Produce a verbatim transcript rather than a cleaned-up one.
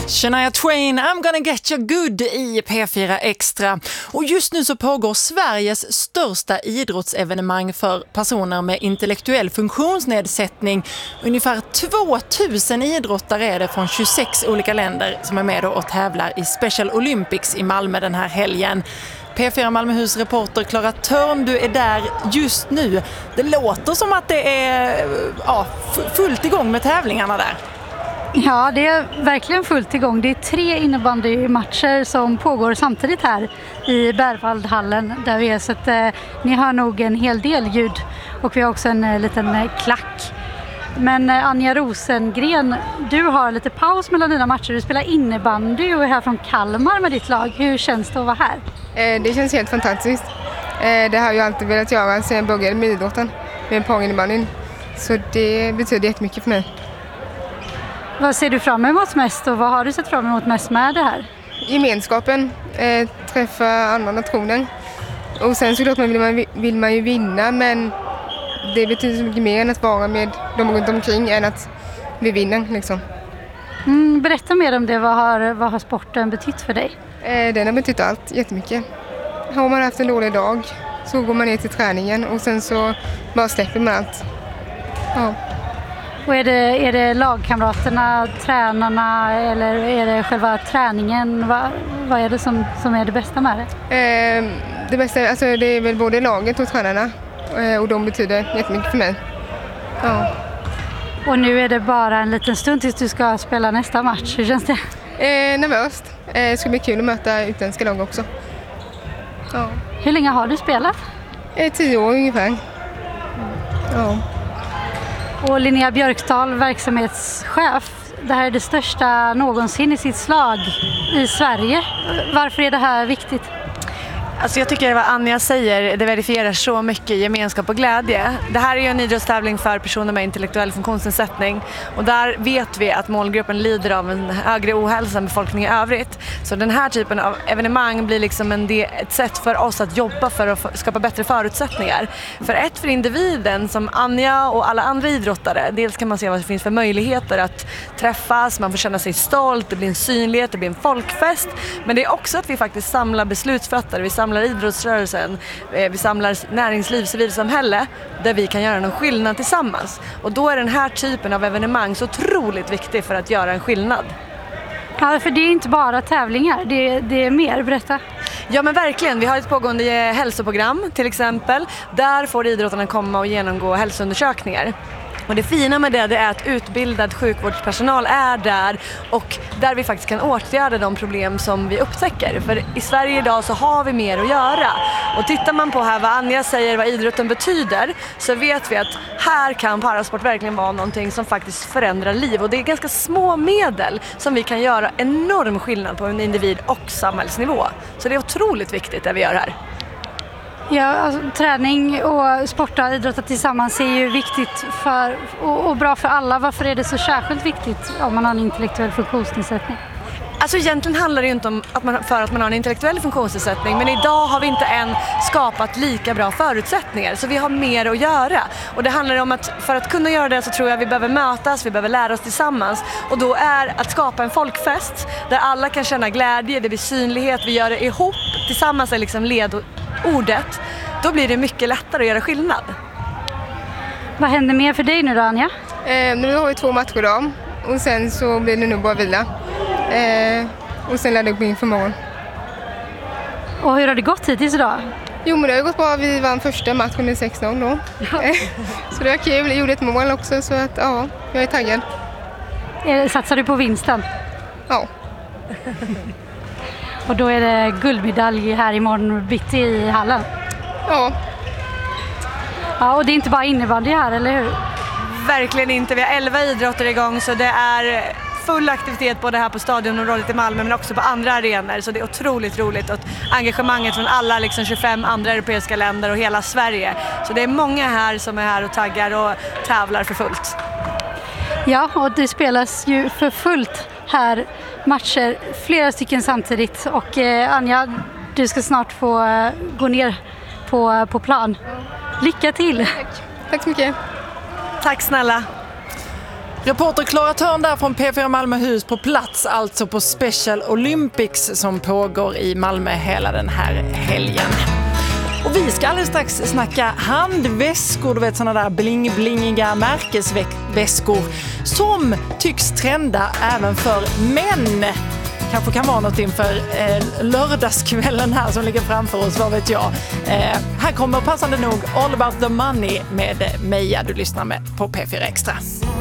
Shania Twain, I'm gonna get you good i P fyra Extra. Och just nu så pågår Sveriges största idrottsevenemang för personer med intellektuell funktionsnedsättning. Ungefär tvåtusen idrottare är det från tjugosex olika länder som är med och tävlar i Special Olympics i Malmö den här helgen. P fyra Malmöhus reporter Klara Törn, du är där just nu. Det låter som att det är ja, fullt igång med tävlingarna där. Ja, det är verkligen fullt igång. Det är tre innebandymatcher som pågår samtidigt här i Berwaldhallen där vi är. Så att, eh, ni har nog en hel del ljud och vi har också en eh, liten eh, klack. Men eh, Anja Rosengren, du har lite paus mellan dina matcher. Du spelar innebandy och är här från Kalmar med ditt lag. Hur känns det att vara här? Eh, det känns helt fantastiskt. Eh, det har jag alltid velat göra sedan jag började med idrotten, med poänginnebandyn. Så det betyder jättemycket för mig. Vad ser du fram emot mest och vad har du sett fram emot mest med det här? Gemenskapen, eh, träffa andra nationer. Och sen såklart vill man, vill man ju vinna, men det betyder så mycket mer än att vara med dem runt omkring än att vi vinner. Liksom. Mm, berätta mer om det. Vad har, vad har sporten betytt för dig? Eh, den har betytt allt, jättemycket. Har man haft en dålig dag så går man ner till träningen och sen så bara släpper man allt. Ja. Och är det, är det lagkamraterna, tränarna eller är det själva träningen? Va, vad är det som, som är det bästa med det? Eh, det bästa alltså det är väl både laget och tränarna eh, och de betyder jättemycket för mig. Ja. Och nu är det bara en liten stund tills du ska spela nästa match. Hur känns det? Eh, nervöst. Eh, det ska bli kul att möta utländska lag också. Ja. Hur länge har du spelat? Eh, tio år ungefär. Ja. Och Linnea Björkdahl, verksamhetschef. Det här är det största någonsin i sitt slag i Sverige. Varför är det här viktigt? Alltså jag tycker vad Anja säger, det verifierar så mycket gemenskap och glädje. Det här är ju en idrottstävling för personer med intellektuell funktionsnedsättning och där vet vi att målgruppen lider av en högre ohälsa än befolkningen i övrigt. Så den här typen av evenemang blir liksom en del, ett sätt för oss att jobba för att skapa bättre förutsättningar. För ett för individen som Anja och alla andra idrottare, dels kan man se vad det finns för möjligheter att träffas, man får känna sig stolt, det blir en synlighet, det blir en folkfest. Men det är också att vi faktiskt samlar beslutsfattare, vi samlar idrottsrörelsen, vi samlar näringsliv, civilsamhälle där vi kan göra någon skillnad tillsammans. Och då är den här typen av evenemang så otroligt viktig för att göra en skillnad. Ja, för det är inte bara tävlingar, det, det är mer. Berätta. Ja men verkligen, vi har ett pågående hälsoprogram till exempel. Där får idrottarna komma och genomgå hälsoundersökningar. Och det fina med det, det är att utbildad sjukvårdspersonal är där och där vi faktiskt kan åtgärda de problem som vi upptäcker. För i Sverige idag så har vi mer att göra. Och tittar man på här vad Anja säger, vad idrotten betyder, så vet vi att här kan parasport verkligen vara någonting som faktiskt förändrar liv. Och det är ganska små medel som vi kan göra enorm skillnad på en individ- och samhällsnivå. Så det är otroligt viktigt det vi gör här. Ja, alltså, träning och sport och idrott tillsammans är ju viktigt för, och, och bra för alla. Varför är det så särskilt viktigt om man har en intellektuell funktionsnedsättning? Alltså egentligen handlar det ju inte om att man, för att man har en intellektuell funktionsnedsättning, men idag har vi inte än skapat lika bra förutsättningar, så vi har mer att göra. Och det handlar om att för att kunna göra det så tror jag vi behöver mötas, vi behöver lära oss tillsammans. Och då är att skapa en folkfest där alla kan känna glädje, det blir synlighet, vi gör det ihop, tillsammans är liksom ledordet. Då blir det mycket lättare att göra skillnad. Vad händer mer för dig nu då, Anja? Eh, nu har vi två matcher idag och sen så blir det nu bara vila. Eh, och sen ladda upp inför morgon. Och hur har det gått hittills idag? Jo men det har gått bra, vi vann första matchen med sex noll då. Ja. Så det var kul, jag gjorde ett mål också så att ja, jag är taggad. Satsar du på vinsten? Ja. Och då är det guldmedalj här imorgon bitti i hallen? Ja. Ja, och det är inte bara innebandy här, eller hur? Verkligen inte, vi har elva idrotter igång så det är full aktivitet både här på stadionområdet i Malmö men också på andra arenor, så det är otroligt roligt och engagemanget från alla liksom tjugofem andra europeiska länder och hela Sverige. Så det är många här som är här och taggar och tävlar för fullt. Ja, och det spelas ju för fullt här matcher, flera stycken samtidigt och eh, Anja, du ska snart få eh, gå ner på, på plan. Lycka till! Tack. Tack så mycket. Tack snälla. Reporter Klara Törn där från P fyra Malmöhus på plats, alltså på Special Olympics som pågår i Malmö hela den här helgen. Och vi ska alldeles strax snacka handväskor, du vet sådana där bling-blingiga märkesväskor som tycks trenda även för män. Kanske kan vara något inför eh, lördagskvällen här som ligger framför oss, vad vet jag. Eh, här kommer passande nog All About The Money med Meja, du lyssnar med på P fyra Extra.